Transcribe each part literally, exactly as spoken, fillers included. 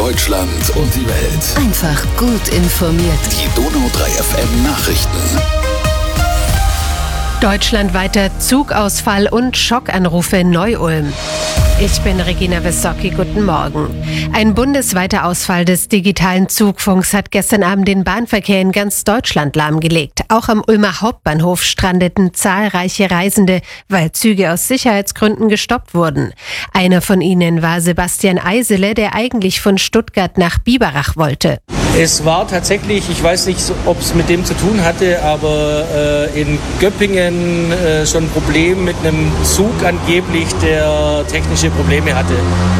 Deutschland und die Welt. Einfach gut informiert. Die Donau drei F M Nachrichten. Deutschlandweiter Zugausfall und Schockanrufe in Neu-Ulm. Ich bin Regina Wissocki, guten Morgen. Ein bundesweiter Ausfall des digitalen Zugfunks hat gestern Abend den Bahnverkehr in ganz Deutschland lahmgelegt. Auch am Ulmer Hauptbahnhof strandeten zahlreiche Reisende, weil Züge aus Sicherheitsgründen gestoppt wurden. Einer von ihnen war Sebastian Eisele, der eigentlich von Stuttgart nach Biberach wollte. Es war tatsächlich, ich weiß nicht, ob es mit dem zu tun hatte, aber äh, in Göppingen äh, schon ein Problem mit einem Zug angeblich, der technische Probleme hatte.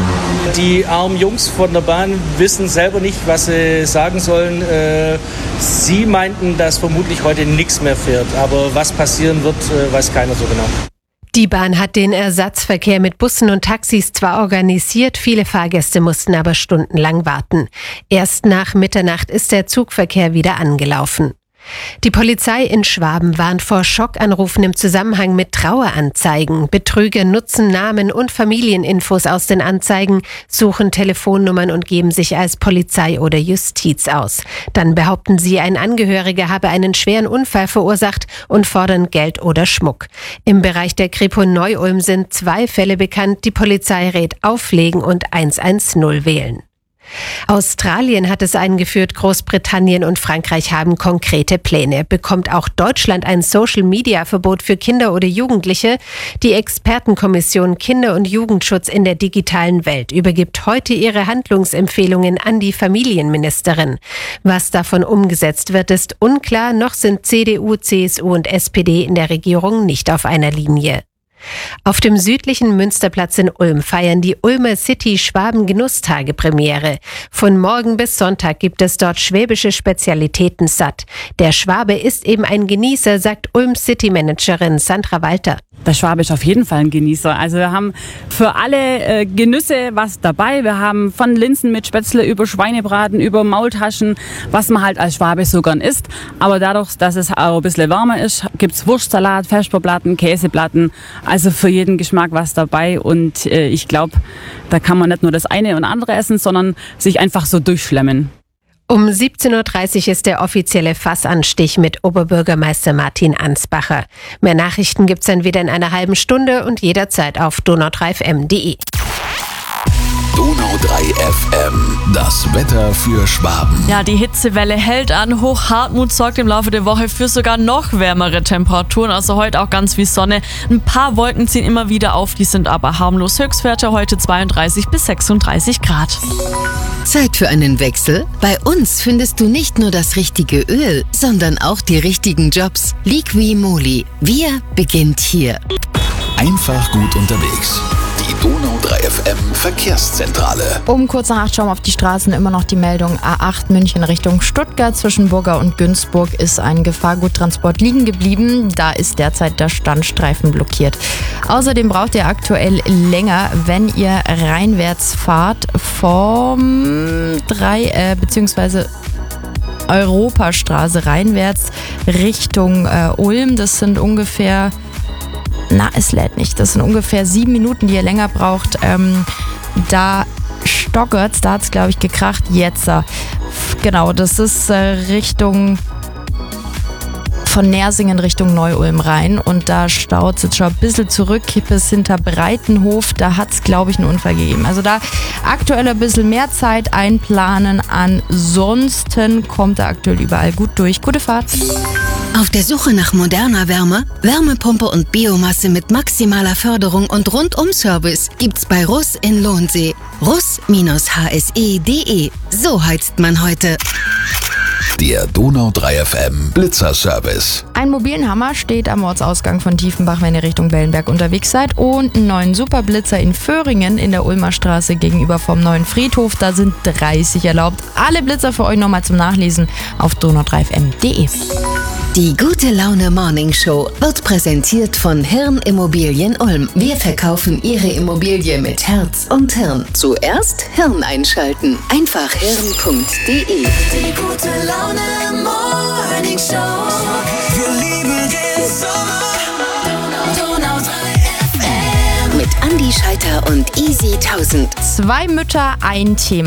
Die armen Jungs von der Bahn wissen selber nicht, was sie sagen sollen. Äh, sie meinten, dass vermutlich heute nichts mehr fährt, aber was passieren wird, äh, weiß keiner so genau. Die Bahn hat den Ersatzverkehr mit Bussen und Taxis zwar organisiert, viele Fahrgäste mussten aber stundenlang warten. Erst nach Mitternacht ist der Zugverkehr wieder angelaufen. Die Polizei in Schwaben warnt vor Schockanrufen im Zusammenhang mit Traueranzeigen. Betrüger nutzen Namen und Familieninfos aus den Anzeigen, suchen Telefonnummern und geben sich als Polizei oder Justiz aus. Dann behaupten sie, ein Angehöriger habe einen schweren Unfall verursacht und fordern Geld oder Schmuck. Im Bereich der Kripo Neu-Ulm sind zwei Fälle bekannt. Die Polizei rät auflegen und eins eins null wählen. Australien hat es eingeführt, Großbritannien und Frankreich haben konkrete Pläne. Bekommt auch Deutschland ein Social-Media-Verbot für Kinder oder Jugendliche? Die Expertenkommission Kinder- und Jugendschutz in der digitalen Welt übergibt heute ihre Handlungsempfehlungen an die Familienministerin. Was davon umgesetzt wird, ist unklar. Noch sind C D U, C S U und S P D in der Regierung nicht auf einer Linie. Auf dem südlichen Münsterplatz in Ulm feiern die Ulmer City Schwaben Genusstage Premiere. Von morgen bis Sonntag gibt es dort schwäbische Spezialitäten satt. Der Schwabe ist eben ein Genießer, sagt Ulm City Managerin Sandra Walter. Der Schwabe ist auf jeden Fall ein Genießer. Also wir haben für alle äh, Genüsse was dabei. Wir haben von Linsen mit Spätzle über Schweinebraten, über Maultaschen, was man halt als Schwabe so gern isst. Aber dadurch, dass es auch ein bisschen wärmer ist, gibt's Wurstsalat, Vesperplatten, Käseplatten. Also für jeden Geschmack was dabei. Und äh, ich glaube, da kann man nicht nur das eine und andere essen, sondern sich einfach so durchschlemmen. Um siebzehn Uhr dreißig ist der offizielle Fassanstich mit Oberbürgermeister Martin Ansbacher. Mehr Nachrichten gibt's dann wieder in einer halben Stunde und jederzeit auf donau drei f m punkt d e. Donau drei F M, das Wetter für Schwaben. Ja, die Hitzewelle hält an. Hochhartmut sorgt im Laufe der Woche für sogar noch wärmere Temperaturen. Also heute auch ganz wie Sonne. Ein paar Wolken ziehen immer wieder auf, die sind aber harmlos. Höchstwerte heute zweiunddreißig bis sechsunddreißig Grad. Zeit für einen Wechsel? Bei uns findest du nicht nur das richtige Öl, sondern auch die richtigen Jobs. Liqui-Moly. Wir beginnt hier. Einfach gut unterwegs. Die Donau drei F M Verkehrszentrale. Um kurz nach acht schauen wir auf die Straßen, immer noch die Meldung A acht München Richtung Stuttgart. Zwischen Burga und Günzburg ist ein Gefahrguttransport liegen geblieben. Da ist derzeit der Standstreifen blockiert. Außerdem braucht ihr aktuell länger, wenn ihr reinwärts fahrt vom drei äh, beziehungsweise Europastraße reinwärts Richtung äh, Ulm. Das sind ungefähr Na, es lädt nicht. Das sind ungefähr sieben Minuten, die ihr länger braucht. Ähm, da stockert's, da hat's, glaube ich, gekracht. Jetzt. Äh, genau, das ist äh, Richtung von Nersingen Richtung Neu-Ulm rein. Und da staut es jetzt schon ein bisschen zurück bis hinter Breitenhof. Da hat es, glaube ich, einen Unfall gegeben. Also da aktuell ein bisschen mehr Zeit einplanen. Ansonsten kommt da aktuell überall gut durch. Gute Fahrt. Auf der Suche nach moderner Wärme, Wärmepumpe und Biomasse mit maximaler Förderung und Rundum-Service gibt's bei Russ in Lohnsee. russ H S E punkt d e. So heizt man heute. Der Donau drei F M Blitzerservice. Ein mobilen Hammer steht am Ortsausgang von Tiefenbach, wenn ihr Richtung Wellenberg unterwegs seid. Und einen neuen Superblitzer in Föhringen in der Ulmer Straße gegenüber vom neuen Friedhof. Da sind dreißig erlaubt. Alle Blitzer für euch nochmal zum Nachlesen auf donau drei f m punkt d e. Die Gute Laune Morning Show wird präsentiert von Hirn Immobilien Ulm. Wir verkaufen Ihre Immobilie mit Herz und Hirn. Zuerst Hirn einschalten. Einfach hirn punkt d e. Die Gute Laune Morning Show. Wir lieben den Sommer. Donau drei F M. Mit Andi Scheiter und Easy tausend. Zwei Mütter, ein Thema.